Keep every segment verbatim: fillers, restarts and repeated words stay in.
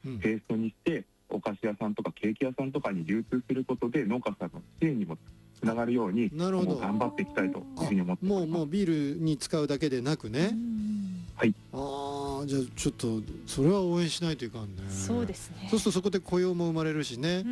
ペーストにしてお菓子屋さんとかケーキ屋さんとかに流通することで農家さんの支援にもつながるように、 なるほど、 もう頑張っていきたいというふうに思っております。 もうもうビールに使うだけでなくね。 はい。 ああ、じゃあちょっとそれは応援しないといかんね。 そうですね。 そうするとそこで雇用も生まれるしね。 うん、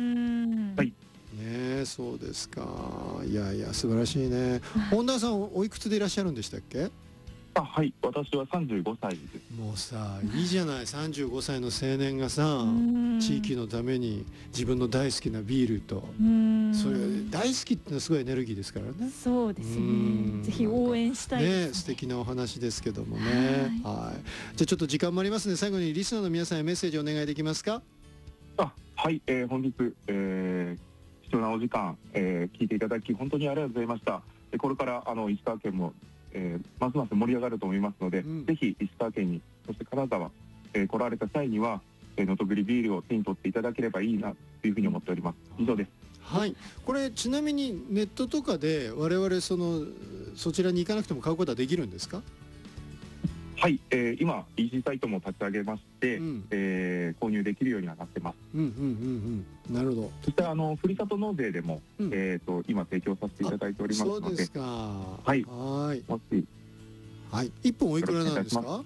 はい。 ねえ、そうですか。いやいや素晴らしいね。本田さんおいくつでいらっしゃるんでしたっけ？ あ、はい。私はさんじゅうごさいです。 もうさ、いいじゃない、さんじゅうごさいの青年がさ、地域のために自分の大好きなビールと、それ大好きってのはすごいエネルギーですからね。 そうですね。ぜひ応援したいですね。 ね、素敵なお話ですけどもね。はい。じゃあちょっと時間もありますので、最後にリスナーの皆さんへメッセージお願いできますか？ あ、はい。えー、本日、えー、貴重なお時間、えー、聞いていただき本当にありがとうございました。でこれからあの石川県もえー、ますます盛り上がると思いますので、うん、ぜひ石川県に、そして金沢、えー、来られた際には能登栗ビールを手に取っていただければいいなというふうに思っております。以上です。 はい。これちなみにネットとかで我々そのそちらに行かなくても買うことはできるんですか？ はい、えー、今 イーシー サイトも立ち上げまして、うん、えー、購入できるようにはなってます。 うんうんうんうん。なるほど。 そしてあのふるさと納税でも、うん、えっと今提供させていただいておりますので。 そうですか。 はい。 はい。 もしはい。一本おいくらなんですか？ はい。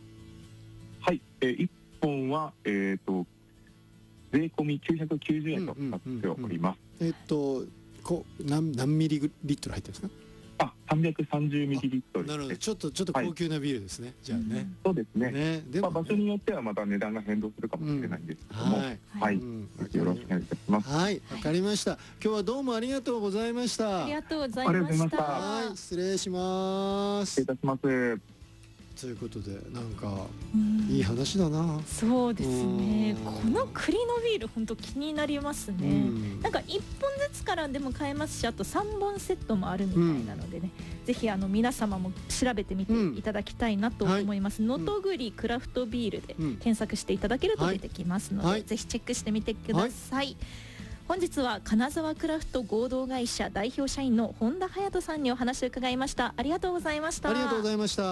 えー、一本はえっと税込みきゅうひゃくきゅうじゅうえんとなっております。 えっとこ何何ミリリットル入ってるんですか？ あ、さんびゃくさんじゅうミリリットル。 なるほど。ちょっとちょっと高級なビールですね。はい、じゃあね。 そうですね。 ね、でも、ね、 まあ、場所によってはまた値段が変動するかもしれないんですけども、うん、はい、はい、うん、よろしくお願いいたします。 はい、わかりました。今日はどうもありがとうございました。 ありがとうございました。 はい、失礼します。 失礼いたします。 ということでなんかいい話だな。 そうですね。この栗のビール本当気になりますね。なんかいっぽんずつからでも買えますし、あとさんぼんセットもあるみたいなのでね、うん、ぜひあの皆様も調べてみていただきたいなと思います。能登栗クラフトビールで検索していただけると出てきますので、はい、ぜひチェックしてみてください。はい、本日は金沢クラフト合同会社代表社員の本田隼人さんにお話を伺いました。ありがとうございました。 ありがとうございました。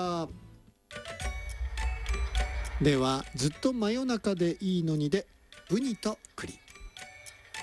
ではずっと真夜中でいいのにでウニと栗。